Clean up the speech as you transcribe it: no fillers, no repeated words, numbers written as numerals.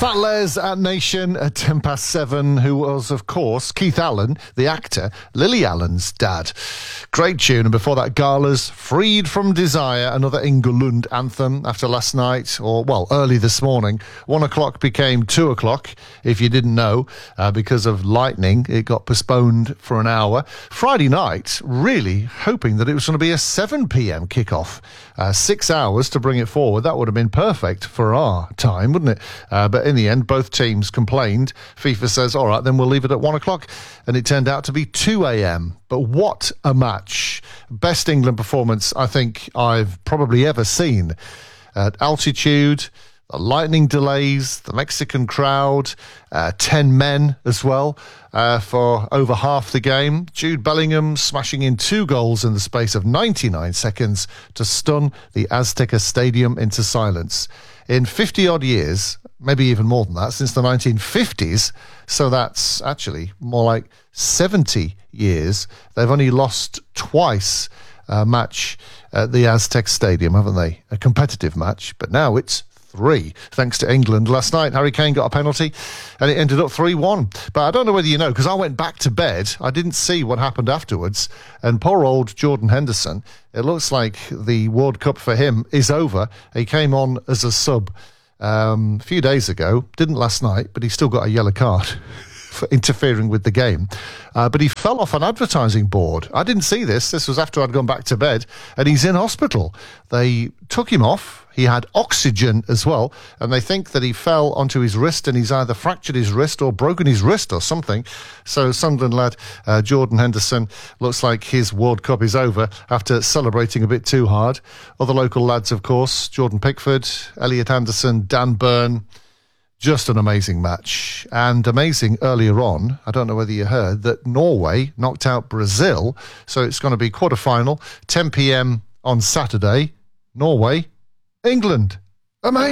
Fat Les at Nation at 7:10, who was, of course, Keith Allen, the actor, Lily Allen's dad. Great tune. And before that, Gala's Freed from Desire, another Ingelund anthem after last night, early this morning. 1 o'clock became 2 o'clock, if you didn't know, because of lightning. It got postponed for an hour. Friday night, really hoping that it was going to be a 7 p.m. kickoff. 6 hours to bring it forward. That would have been perfect for our time, wouldn't it? But in the end, both teams complained. FIFA says, all right, then we'll leave it at 1 o'clock. And it turned out to be 2 a.m. But what a match. Best England performance I think I've probably ever seen. At altitude, the lightning delays, the Mexican crowd, 10 men as well for over half the game. Jude Bellingham smashing in 2 goals in the space of 99 seconds to stun the Azteca Stadium into silence. In 50-odd years, maybe even more than that, since the 1950s, so that's actually more like 70 years, they've only lost twice a match at the Aztec Stadium, haven't they? A competitive match, but now it's 3, thanks to England. Last night, Harry Kane got a penalty, and it ended up 3-1. But I don't know whether you know, because I went back to bed. I didn't see what happened afterwards. And poor old Jordan Henderson, it looks like the World Cup for him is over. He came on as a sub a few days ago. Didn't last night, but he still got a yellow card for interfering with the game. But he fell off an advertising board. I didn't see this. This was after I'd gone back to bed, and he's in hospital. They took him off. He had oxygen as well, and they think that he fell onto his wrist, and he's either fractured his wrist or broken his wrist or something. So Sunderland lad Jordan Henderson looks like his World Cup is over after celebrating a bit too hard. Other local lads, of course, Jordan Pickford, Elliot Anderson, Dan Burn. Just an amazing match. And amazing earlier on, I don't know whether you heard, that Norway knocked out Brazil. So it's going to be quarter-final, 10 p.m. on Saturday. Norway, England. Amazing.